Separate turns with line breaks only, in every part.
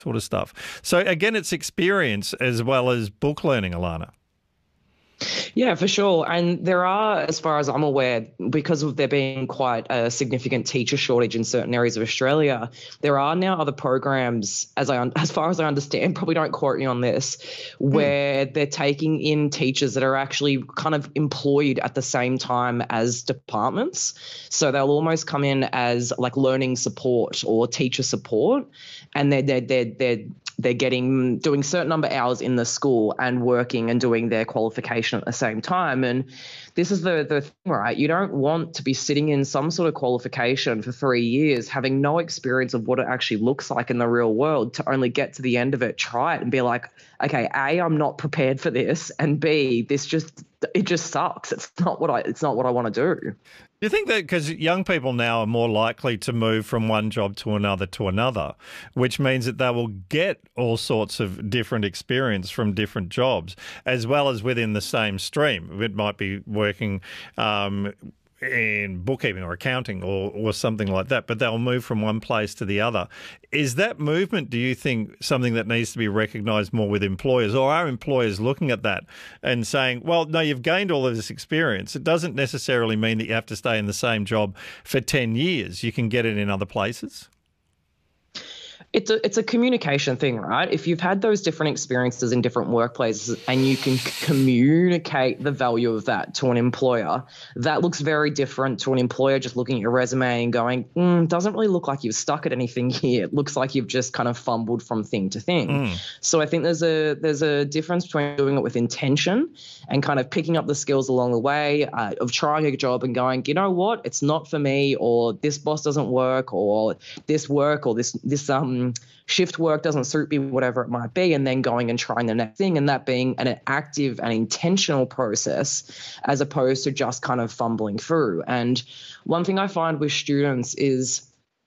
sort of stuff. So again, it's experience as well as book learning, Alana.
Yeah, for sure. And there are, as far as I'm aware, because of there being quite a significant teacher shortage in certain areas of Australia, there are now other programs, as far as I understand, probably don't quote me on this, where they're taking in teachers that are actually kind of employed at the same time as departments. So they'll almost come in as like learning support or teacher support, and they're doing certain number of hours in the school and working and doing their qualification at the same time. And this is the thing, right? You don't want to be sitting in some sort of qualification for 3 years, having no experience of what it actually looks like in the real world, to only get to the end of it, try it and be like, okay, A, I'm not prepared for this, and B, it just sucks. It's not what I want to do.
Do you think that because young people now are more likely to move from one job to another, which means that they will get all sorts of different experience from different jobs, as well as within the same stream? It might be working in bookkeeping or accounting or something like that, but they'll move from one place to the other. Is that movement, do you think, something that needs to be recognised more with employers, or are employers looking at that and saying, well, no, you've gained all of this experience. It doesn't necessarily mean that you have to stay in the same job for 10 years. You can get it in other places.
It's a communication thing, right? If you've had those different experiences in different workplaces and you can communicate the value of that to an employer, that looks very different to an employer just looking at your resume and going, doesn't really look like you've stuck at anything here. It looks like you've just kind of fumbled from thing to thing. So I think there's a difference between doing it with intention and kind of picking up the skills along the way of trying a job and going, you know what, it's not for me, or this boss doesn't work, or this work, or this shift work doesn't suit me, whatever it might be, and then going and trying the next thing, and that being an active and intentional process as opposed to just kind of fumbling through. And one thing I find with students is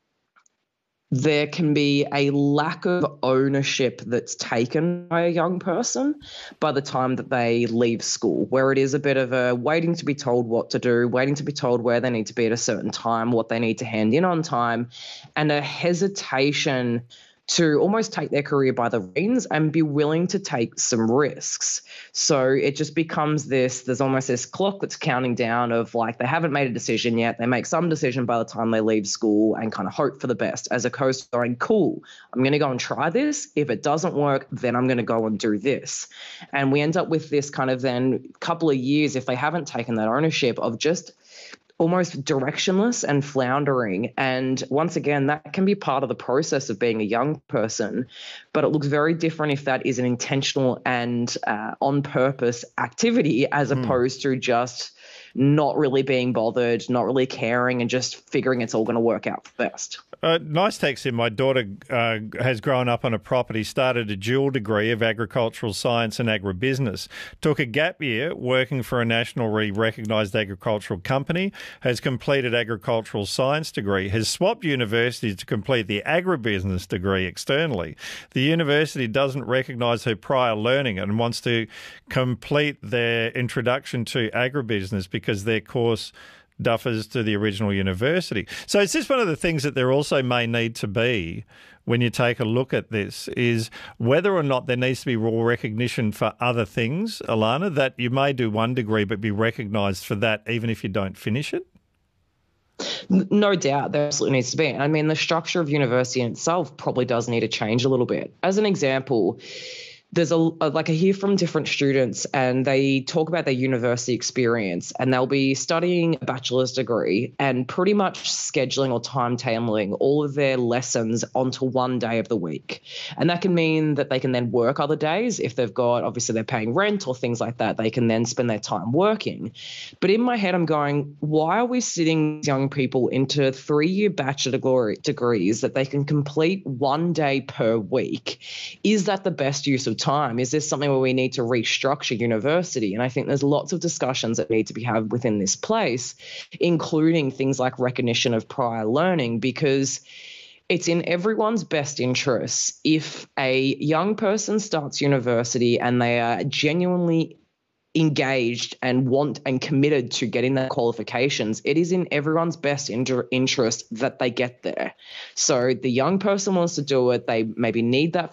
there can be a lack of ownership that's taken by a young person by the time that they leave school, where it is a bit of a waiting to be told what to do, waiting to be told where they need to be at a certain time, what they need to hand in on time, and a hesitation to almost take their career by the reins and be willing to take some risks. So it just becomes there's almost this clock that's counting down of like, they haven't made a decision yet. They make some decision by the time they leave school and kind of hope for the best, as opposed to going, cool, I'm going to go and try this. If it doesn't work, then I'm going to go and do this. And we end up with this kind of then couple of years, if they haven't taken that ownership, of just almost directionless and floundering. And once again, that can be part of the process of being a young person, but it looks very different if that is an intentional and on purpose activity, as opposed to just not really being bothered, not really caring, and just figuring it's all going to work out best.
Nice text in. My daughter has grown up on a property, started a dual degree of agricultural science and agribusiness, took a gap year working for a nationally recognised agricultural company, has completed agricultural science degree, has swapped universities to complete the agribusiness degree externally. The university doesn't recognise her prior learning and wants to complete their introduction to agribusiness because their course duffers to the original university. So it's just one of the things that there also may need to be when you take a look at this, is whether or not there needs to be raw recognition for other things, Alana, that you may do one degree but be recognised for that even if you don't finish it.
No doubt there absolutely needs to be. I mean, the structure of university in itself probably does need to change a little bit. As an example, there's I hear from different students and they talk about their university experience, and they'll be studying a bachelor's degree and pretty much scheduling or timetabling all of their lessons onto one day of the week. And that can mean that they can then work other days. If they've got, obviously they're paying rent or things like that, they can then spend their time working. But in my head, I'm going, why are we sitting young people into 3-year bachelor degrees that they can complete one day per week? Is that the best use of time? Is this something where we need to restructure university? And I think there's lots of discussions that need to be had within this place, including things like recognition of prior learning, because it's in everyone's best interests if a young person starts university and they are genuinely engaged and want and committed to getting their qualifications, it is in everyone's best interest that they get there. So the young person wants to do it. They maybe need that